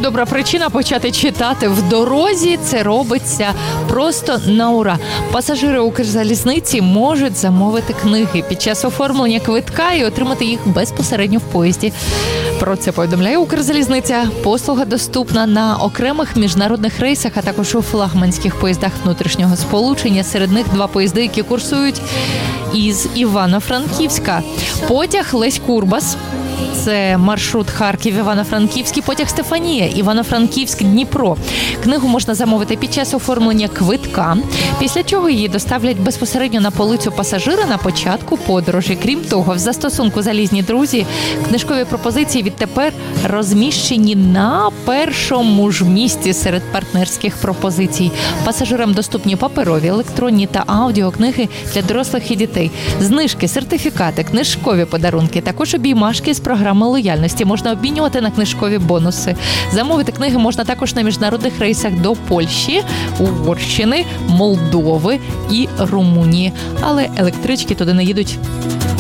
добра причина почати читати в дорозі. Це робиться просто на ура. Пасажири Укрзалізниці можуть замовити книги під час оформлення квитка і отримати їх безпосередньо в поїзді. Про це повідомляє Укрзалізниця. Послуга доступна на окремих міжнародних рейсах, а також у флагманських поїздах внутрішнього сполучення. Серед них 2 поїзди, які курсують із Івано-Франківська. Потяг Лесь-Курбас. Це маршрут Харків-Івано-Франківський, потяг Стефанія, Івано-Франківськ-Дніпро. Книгу можна замовити під час оформлення квитка, після чого її доставлять безпосередньо на полицю пасажира на початку подорожі. Крім того, в застосунку «Залізні друзі» книжкові пропозиції відтепер розміщені на першому ж місці серед партнерських пропозицій. Пасажирам доступні паперові, електронні та аудіокниги для дорослих і дітей. Знижки, сертифікати, книжкові подарунки, також обіймашки з програми лояльності. Можна обмінювати на книжкові бонуси. Замовити книги можна також на міжнародних рейсах до Польщі, Угорщини, Молдови і Румунії. Але електрички туди не їдуть